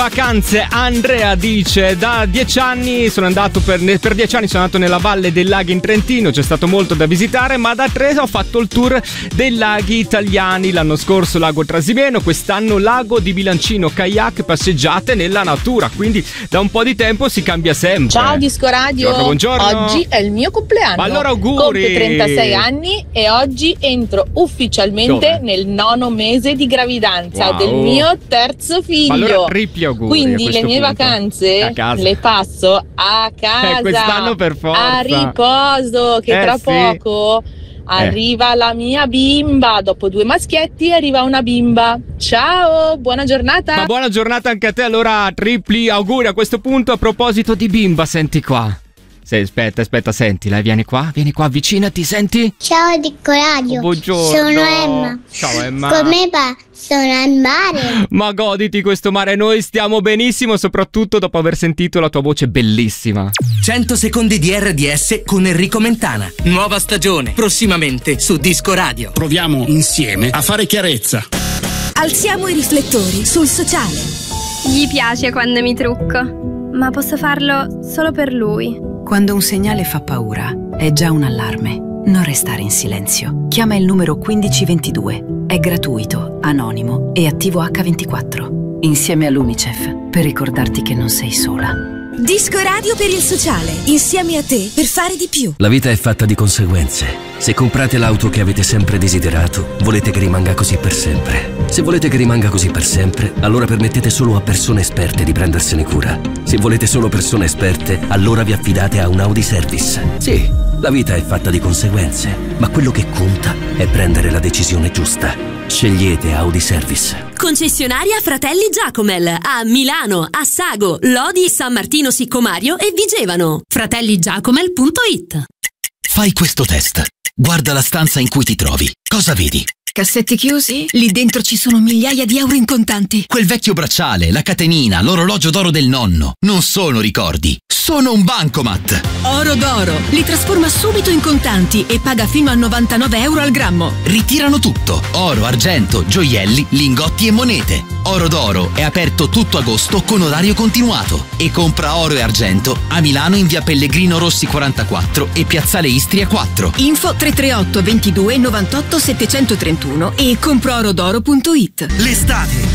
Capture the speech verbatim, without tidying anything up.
Vacanze, Andrea dice: da dieci anni sono andato per, per dieci anni sono andato nella Valle dei Laghi in Trentino, c'è stato molto da visitare, ma da tre ho fatto il tour dei laghi italiani. L'anno scorso lago Trasimeno, quest'anno lago di Bilancino, kayak, passeggiate nella natura, quindi da un po' di tempo si cambia sempre. Ciao Disco Radio, buongiorno, buongiorno. Oggi è il mio compleanno. Allora auguri. Compio trentasei anni e oggi entro ufficialmente Dove? nel nono mese di gravidanza Wow. del mio terzo figlio. Allora tripli auguri. Quindi a le mie punto. vacanze A casa. le passo a casa, Eh, quest'anno per forza. a riposo, che Eh, tra sì. poco arriva la mia bimba. Dopo due maschietti arriva una bimba. Ciao, buona giornata. Ma buona giornata anche a te. Allora tripli auguri a questo punto. A proposito di bimba, senti qua. Sì, aspetta, aspetta, sentila, vieni qua, vieni qua, avvicinati, senti? Ciao Disco Radio, Oh, buongiorno. sono Emma. Ciao Emma. Come va? Sono al mare. Ma goditi questo mare, noi stiamo benissimo, soprattutto dopo aver sentito la tua voce bellissima. cento secondi di R D S con Enrico Mentana. Nuova stagione, prossimamente su Disco Radio. Proviamo insieme a fare chiarezza. Alziamo i riflettori sul sociale. Gli piace quando mi trucco, ma posso farlo solo per lui. Quando un segnale fa paura, è già un allarme. Non restare in silenzio. Chiama il numero quindici ventidue. È gratuito, anonimo e attivo acca ventiquattro. Insieme all'Unicef, per ricordarti che non sei sola. Disco Radio per il sociale, insieme a te per fare di più. La vita è fatta di conseguenze. Se comprate l'auto che avete sempre desiderato, volete che rimanga così per sempre. Se volete che rimanga così per sempre, allora permettete solo a persone esperte di prendersene cura. Se volete solo persone esperte, allora vi affidate a un Audi Service. Sì, la vita è fatta di conseguenze, ma quello che conta è prendere la decisione giusta. Scegliete Audi Service. Concessionaria Fratelli Giacomel a Milano, Assago, Lodi, San Martino Siccomario e Vigevano. fratelli giacomel punto it. Fai questo test. Guarda la stanza in cui ti trovi. Cosa vedi? Cassetti chiusi? Lì dentro ci sono migliaia di euro in contanti. Quel vecchio bracciale, la catenina, l'orologio d'oro del nonno. Non sono ricordi, sono un bancomat. Oro d'oro. Li trasforma subito in contanti e paga fino a novantanove euro al grammo. Ritirano tutto. Oro, argento, gioielli, lingotti e monete. Oro d'oro è aperto tutto agosto con orario continuato. E compra oro e argento a Milano in via Pellegrino Rossi quarantaquattro e piazzale Istria quattro. Info tre tre otto ventidue novantotto settecentotrentuno e compro oro d'oro punto it. L'estate